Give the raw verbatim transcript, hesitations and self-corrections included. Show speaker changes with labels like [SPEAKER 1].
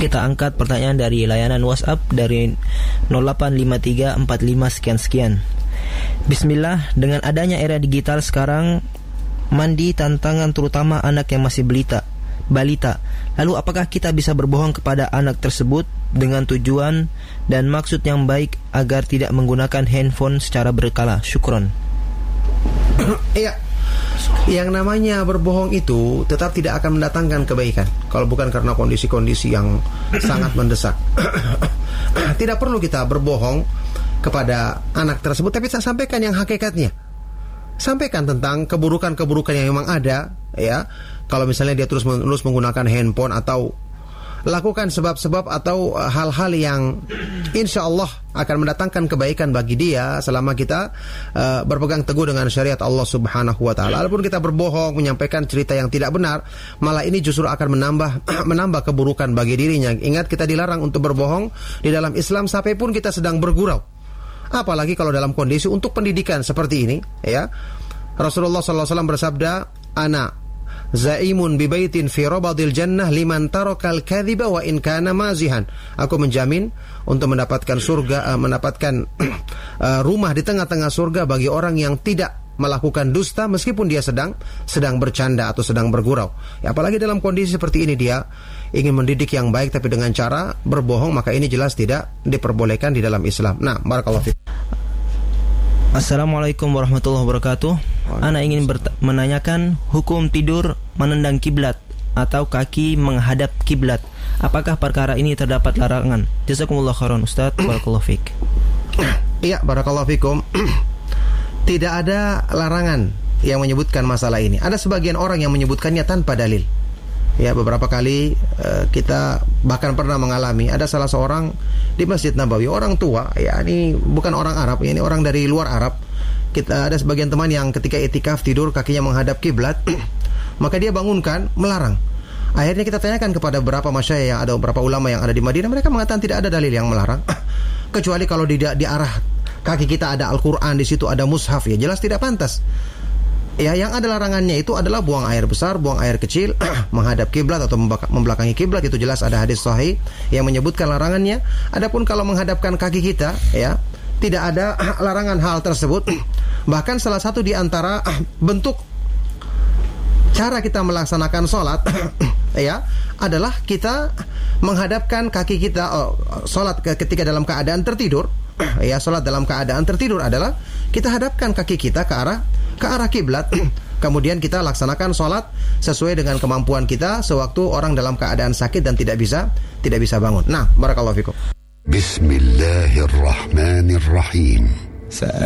[SPEAKER 1] Kita angkat pertanyaan dari layanan WhatsApp dari nol delapan lima tiga empat lima sekian sekian. Bismillah, dengan adanya era digital sekarang, mandi tantangan terutama anak yang masih belita, balita. Lalu apakah kita bisa berbohong kepada anak tersebut dengan tujuan dan maksud yang baik agar tidak menggunakan handphone secara berkala? Syukron.
[SPEAKER 2] Iya. Yang namanya berbohong itu tetap tidak akan mendatangkan kebaikan kalau bukan karena kondisi-kondisi yang sangat mendesak. Tidak perlu kita berbohong kepada anak tersebut, tapi saya sampaikan yang hakikatnya. Sampaikan tentang keburukan-keburukan yang memang ada, ya. Kalau misalnya dia terus-menerus menggunakan handphone, atau lakukan sebab-sebab atau hal-hal yang insya Allah akan mendatangkan kebaikan bagi dia selama kita uh, berpegang teguh dengan syariat Allah Subhanahu wa taala. Walaupun kita berbohong, menyampaikan cerita yang tidak benar, malah ini justru akan menambah menambah keburukan bagi dirinya. Ingat, kita dilarang untuk berbohong di dalam Islam sampai pun kita sedang bergurau. Apalagi kalau dalam kondisi untuk pendidikan seperti ini, ya. Rasulullah sallallahu alaihi wasallam bersabda, "Ana zaimun bi baitin fi rabadil jannah liman tarakal kadhiba wa in kana mazihan." Aku menjamin untuk mendapatkan surga, uh, mendapatkan uh, rumah di tengah-tengah surga bagi orang yang tidak melakukan dusta meskipun dia sedang sedang bercanda atau sedang bergurau. Ya, apalagi dalam kondisi seperti ini dia ingin mendidik yang baik tapi dengan cara berbohong, maka ini jelas tidak diperbolehkan di dalam Islam. Nah, barakallahu fiik.
[SPEAKER 1] Assalamualaikum warahmatullahi wabarakatuh. Ana ingin berta- menanyakan hukum tidur menendang kiblat atau kaki menghadap kiblat. Apakah perkara ini terdapat larangan? Jazakumullah khairan Ustaz. Barakallahu fiik.
[SPEAKER 2] Iya, barakallahu fikum. Tidak ada larangan yang menyebutkan masalah ini. Ada sebagian orang yang menyebutkannya tanpa dalil. Ya, beberapa kali uh, kita bahkan pernah mengalami, ada salah seorang di Masjid Nabawi, orang tua, ya ini bukan orang Arab, ya, ini orang dari luar Arab. Kita ada sebagian teman yang ketika itikaf tidur kakinya menghadap kiblat, maka dia bangunkan melarang. Akhirnya kita tanyakan kepada beberapa masyayikh yang ada, beberapa ulama yang ada di Madinah, mereka mengatakan tidak ada dalil yang melarang, kecuali kalau di, di arah kaki kita ada Al-Quran, di situ ada mushaf, ya jelas tidak pantas. Ya, yang ada larangannya itu adalah buang air besar, buang air kecil, menghadap kiblat atau membelakangi kiblat, itu jelas ada hadis sahih yang menyebutkan larangannya. Adapun kalau menghadapkan kaki kita, ya tidak ada larangan hal tersebut. Bahkan salah satu di antara bentuk cara kita melaksanakan sholat, ya adalah kita menghadapkan kaki kita. Oh, sholat ketika dalam keadaan tertidur, ya sholat dalam keadaan tertidur adalah kita hadapkan kaki kita ke arah ke arah kiblat, kemudian kita laksanakan sholat sesuai dengan kemampuan kita sewaktu orang dalam keadaan sakit dan tidak bisa tidak bisa bangun. Nah, barakallahu fikum.
[SPEAKER 3] Bismillahirrahmanirrahim.